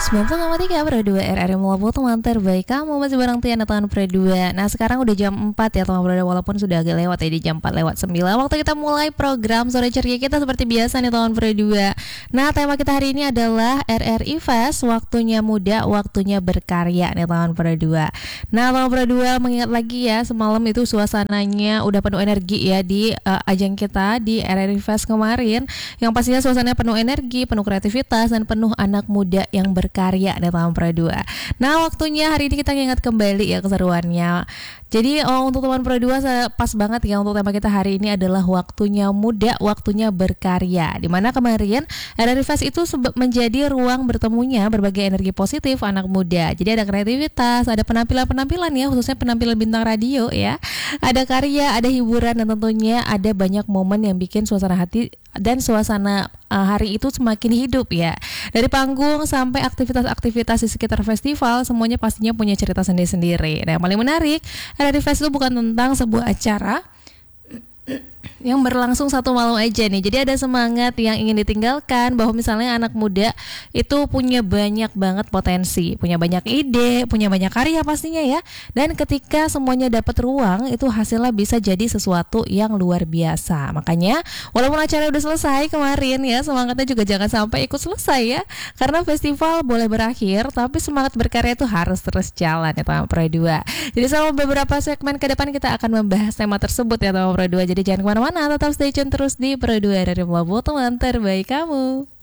90,3 Pro 2 RRI Melabu, teman terbaik kamu. Masih bareng Tiana teman Pro 2. Nah sekarang udah jam 4 ya teman Pro 2, walaupun sudah agak lewat ya, di jam 4 lewat 9. Waktu kita mulai program Sore Ceria kita seperti biasa nih teman Pro 2. Nah tema kita hari ini adalah RRI Fest, waktunya muda, waktunya berkarya nih teman Pro 2. Nah teman Pro 2 mengingat lagi ya, semalam itu suasananya udah penuh energi ya di ajang kita di RRI Fest kemarin. Yang pastinya suasananya penuh energi, penuh kreativitas, dan penuh anak muda yang berkarya nih teman Pro 2. Nah waktunya hari ini kita ingat kembali ya keseruannya. Jadi untuk teman Pro 2 pas banget ya, untuk tema kita hari ini adalah waktunya muda, waktunya berkarya. Dimana kemarin RRI Fest itu menjadi ruang bertemunya berbagai energi positif anak muda. Jadi ada kreativitas, ada penampilan-penampilan ya, khususnya penampilan bintang radio ya. Ada karya, ada hiburan, dan tentunya ada banyak momen yang bikin suasana hati dan suasana hari itu semakin hidup ya. Dari panggung sampai aktivitas-aktivitas di sekitar festival, semuanya pastinya punya cerita sendiri-sendiri. Nah yang paling menarik, RRI Fest itu bukan tentang sebuah acara yang berlangsung satu malam aja nih. Jadi ada semangat yang ingin ditinggalkan, bahwa misalnya anak muda itu punya banyak banget potensi, punya banyak ide, punya banyak karya pastinya ya. Dan ketika semuanya dapat ruang, itu hasilnya bisa jadi sesuatu yang luar biasa. Makanya walaupun acara udah selesai kemarin ya, semangatnya juga jangan sampai ikut selesai ya. Karena festival boleh berakhir, tapi semangat berkarya itu harus terus jalan ya teman Pro 2. Jadi selama beberapa segmen ke depan kita akan membahas tema tersebut ya teman Pro 2. Jadi jangan kemana-mana, tetap stay tune terus di Pro 2 dari Melabu, teman terbaik kamu.